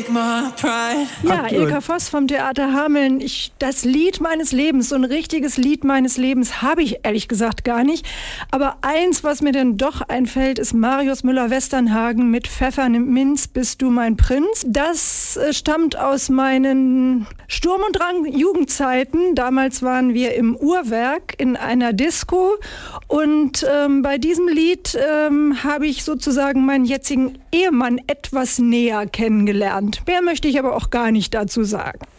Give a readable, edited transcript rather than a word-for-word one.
Ja, Ilka Voss vom Theater Hameln. Das Lied meines Lebens, so ein richtiges Lied meines Lebens habe ich ehrlich gesagt gar nicht. Aber eins, was mir denn doch einfällt, ist Marius Müller-Westernhagen mit Pfefferminz bist du mein Prinz. Das stammt aus meinen Sturm- und Drang-Jugendzeiten. Damals waren wir im Uhrwerk in einer Disco und bei diesem Lied habe ich sozusagen meinen jetzigen Ehemann etwas näher kennengelernt. Mehr möchte ich aber auch gar nicht dazu sagen.